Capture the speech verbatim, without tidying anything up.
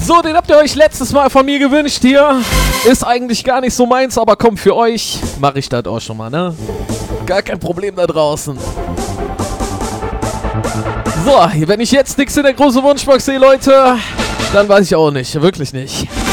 So, den habt ihr euch letztes Mal von mir gewünscht hier. Ist eigentlich gar nicht so meins, aber komm, für euch mache ich das auch schon mal, ne? Gar kein Problem da draußen. So, wenn ich jetzt nichts in der großen Wunschbox sehe, Leute, dann weiß ich auch nicht. Wirklich nicht.